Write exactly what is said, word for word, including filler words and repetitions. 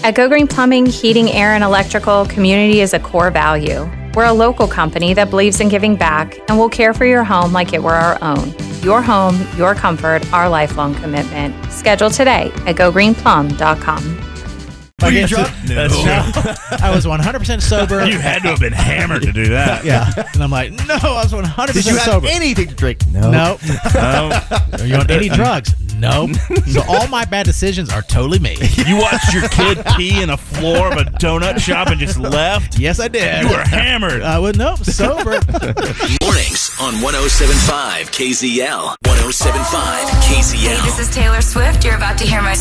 At Go Green Plumbing, heating, air, and electrical, community is a core value. We're a local company that believes in giving back and will care for your home like it were our own. Your home, your comfort, our lifelong commitment. Schedule today at go green plum dot com. Were you drunk? No. no. I was one hundred percent sober. You had to have been hammered to do that. Yeah. And I'm like, no, I was one hundred percent Did you sober. have anything to drink? No. Nope. No. Are you on any drugs? Nope. So all my bad decisions are totally me. You watched your kid pee in a floor of a donut shop and just left? Yes, I did. You were hammered. I was, nope, sober. Mornings on one oh seven point five K Z L. one oh seven point five K Z L. Hey, this is Taylor Swift. You're about to hear my